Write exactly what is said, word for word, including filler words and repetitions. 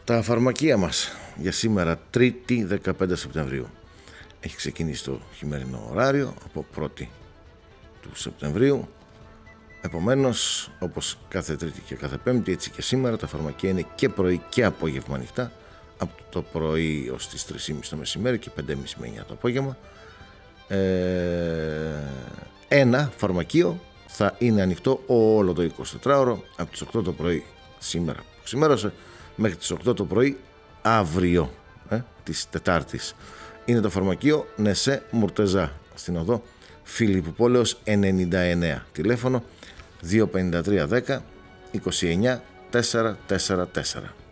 Τα φαρμακεία μας για σήμερα, Τρίτη δεκαπέντε Σεπτεμβρίου. Έχει ξεκινήσει το χειμερινό ωράριο από πρώτη του Σεπτεμβρίου. Επομένως, όπως κάθε Τρίτη και κάθε Πέμπτη, έτσι και σήμερα τα φαρμακεία είναι και πρωί και απόγευμα ανοιχτά. Από το πρωί ως τις τρεις και μισή το μεσημέρι και πέντε και μισή με εννιά το απόγευμα. Ε, ένα φαρμακείο θα είναι ανοιχτό όλο το εικοσιτετράωρο, από τις οκτώ το πρωί σήμερα που ξημέρωσε μέχρι τις οκτώ το πρωί αύριο ε, της Τετάρτης. Είναι το φαρμακείο Νεσέ Μουρτεζά στην οδό Φιλίππου Πόλεως ενενήντα εννέα. Τηλέφωνο δύο πενήντα τρία δέκα είκοσι εννέα τετρακόσια σαράντα τέσσερα.